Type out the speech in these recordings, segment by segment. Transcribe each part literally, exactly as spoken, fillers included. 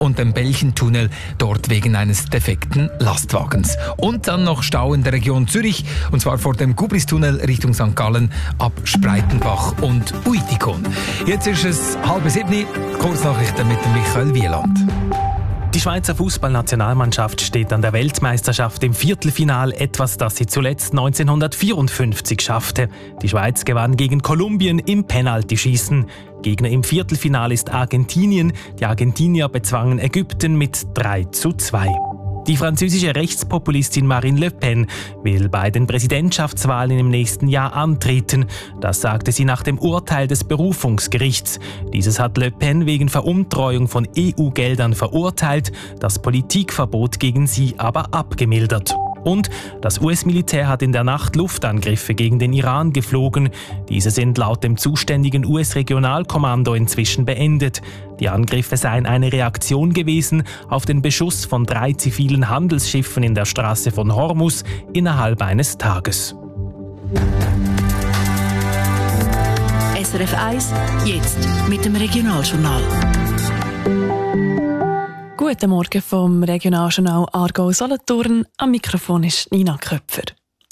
und dem Belchentunnel, dort wegen eines defekten Lastwagens. Und dann noch Stau in der Region Zürich, und zwar vor dem Gubristunnel Richtung Sankt Gallen ab Spreitenbach und Uitikon. Jetzt ist es halb sieben, Kurznachrichten mit dem Michael Wieland. Die Schweizer Fußballnationalmannschaft steht an der Weltmeisterschaft im Viertelfinal, etwas, das sie zuletzt neunzehnhundertvierundfünfzig schaffte. Die Schweiz gewann gegen Kolumbien im Penaltyschießen. Gegner im Viertelfinal ist Argentinien. Die Argentinier bezwangen Ägypten mit drei zu zwei. Die französische Rechtspopulistin Marine Le Pen will bei den Präsidentschaftswahlen im nächsten Jahr antreten. Das sagte sie nach dem Urteil des Berufungsgerichts. Dieses hat Le Pen wegen Veruntreuung von E U-Geldern verurteilt, das Politikverbot gegen sie aber abgemildert. Und das U S-Militär hat in der Nacht Luftangriffe gegen den Iran geflogen. Diese sind laut dem zuständigen U S-Regionalkommando inzwischen beendet. Die Angriffe seien eine Reaktion gewesen auf den Beschuss von drei zivilen Handelsschiffen in der Straße von Hormuz innerhalb eines Tages. S R F eins, jetzt mit dem Regionaljournal. Guten Morgen vom Regionaljournal Aargau-Solothurn. Am Mikrofon ist Nina Köpfer.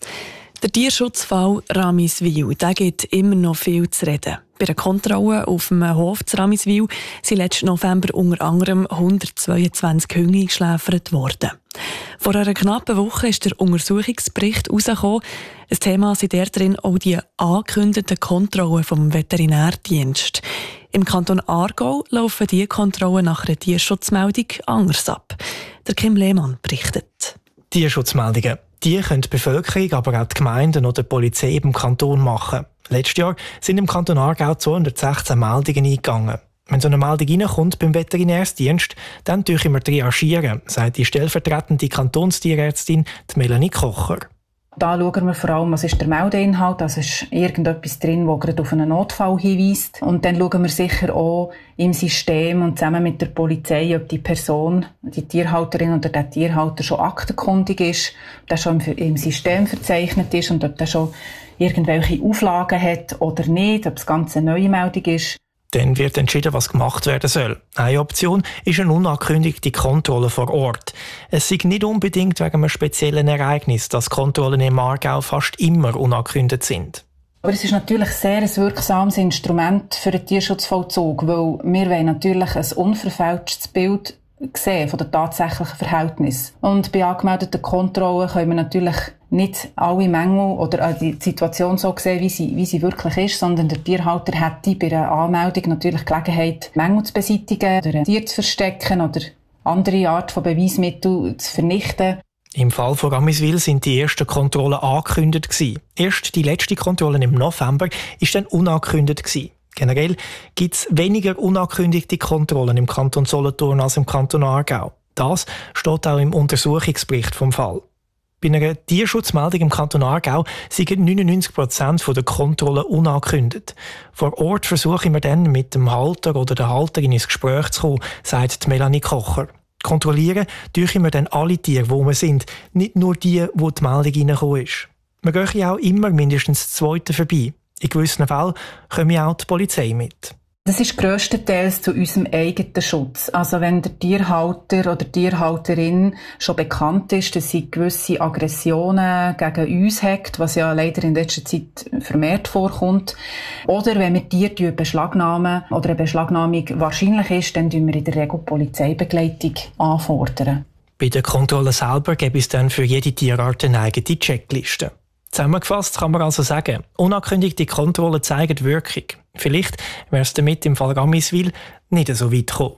Der Tierschutzfall Ramiswil, der gibt immer noch viel zu reden. Bei einer Kontrolle auf dem Hof zu Ramiswil sind letzten November unter anderem hundertzweiundzwanzig Hunde eingeschläfert worden. Vor einer knappen Woche ist der Untersuchungsbericht herausgekommen. Ein Thema sind drin auch die angekündigten Kontrollen vom Veterinärdienst. Im Kanton Aargau laufen diese Kontrollen nach einer Tierschutzmeldung anders ab. Der Kim Lehmann berichtet. Tierschutzmeldungen, die können die Bevölkerung, aber auch die Gemeinden oder die Polizei im Kanton machen. Letztes Jahr sind im Kanton Aargau zweihundertsechzehn Meldungen eingegangen. Wenn so eine Meldung reinkommt beim Veterinärdienst, dann dürfen wir reagieren, sagt die stellvertretende Kantonstierärztin Melanie Kocher. Da schauen wir vor allem, was ist der Meldeinhalt, also ist irgendetwas drin, das gerade auf einen Notfall hinweist. Und dann schauen wir sicher auch im System und zusammen mit der Polizei, ob die Person, die Tierhalterin oder der Tierhalter schon aktenkundig ist, ob der schon im System verzeichnet ist und ob der schon irgendwelche Auflagen hat oder nicht, ob das Ganze eine neue Meldung ist. Dann wird entschieden, was gemacht werden soll. Eine Option ist eine unangekündigte Kontrolle vor Ort. Es sei nicht unbedingt wegen einem speziellen Ereignis, dass Kontrollen im Aargau fast immer unangekündigt sind. Aber es ist natürlich sehr ein wirksames Instrument für den Tierschutzvollzug, weil wir wollen natürlich ein unverfälschtes Bild sehen von den tatsächlichen Verhältnissen. Und bei angemeldeten Kontrollen können wir natürlich nicht alle Mängel oder die Situation so sehen, wie sie, wie sie wirklich ist, sondern der Tierhalter hätte bei einer Anmeldung natürlich Gelegenheit, Mängel zu beseitigen oder ein Tier zu verstecken oder andere Art von Beweismitteln zu vernichten. Im Fall von Ramiswil sind die ersten Kontrollen angekündigt gewesen. Erst die letzte Kontrolle im November ist dann unangekündigt gewesen. Generell gibt es weniger unangekündigte Kontrollen im Kanton Solothurn als im Kanton Aargau. Das steht auch im Untersuchungsbericht vom Fall. Bei einer Tierschutzmeldung im Kanton Aargau sind neunundneunzig Prozent der Kontrollen unangekündigt. Vor Ort versuchen wir dann mit dem Halter oder der Halterin ins Gespräch zu kommen, sagt Melanie Kocher. Kontrollieren dürfen wir dann alle Tiere, wo wir sind, nicht nur die, wo die Meldung reingekommen ist. Wir gehen ja auch immer mindestens das Zweite vorbei. In gewissen Fällen kommen ja auch die Polizei mit. Das ist grösstenteils zu unserem eigenen Schutz. Also wenn der Tierhalter oder die Tierhalterin schon bekannt ist, dass sie gewisse Aggressionen gegen uns hat, was ja leider in letzter Zeit vermehrt vorkommt, oder wenn wir Tiere beschlagnahmen oder eine Beschlagnahmung wahrscheinlich ist, dann tun wir in der Regel Polizeibegleitung anfordern. Bei der Kontrolle selber gibt es dann für jede Tierart eine eigene Checkliste. Zusammengefasst kann man also sagen, unangekündigte Kontrollen zeigen Wirkung. Vielleicht wäre es damit im Fall Ramiswil nicht so weit gekommen.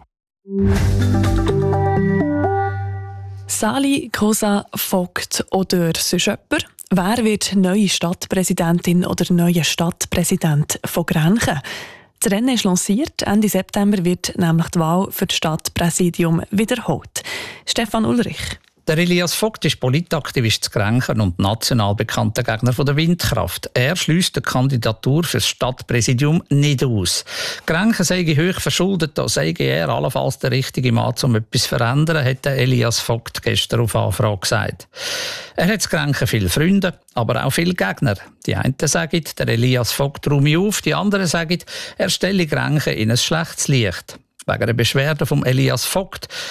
Sali Cosa Vogt oder sonst jemand? Wer wird neue Stadtpräsidentin oder neuer Stadtpräsident von Grenchen? Das Rennen ist lanciert. Ende September wird nämlich die Wahl für das Stadtpräsidium wiederholt. Stefan Ulrich. Der Elias Vogt ist Politaktivist zu Grenchen und national bekannter Gegner von der Windkraft. Er schliesst die Kandidatur für das Stadtpräsidium nicht aus. Grenchen sei hoch verschuldet, da sei er allenfalls der richtige Mann, um etwas zu verändern, hat Elias Vogt gestern auf Anfrage gesagt. Er hat in Grenchen viele Freunde, aber auch viele Gegner. Die einen sagen, der Elias Vogt räume auf, die anderen sagen, er stelle Grenchen in ein schlechtes Licht. wegen einer Beschwerde von Elias Vogt.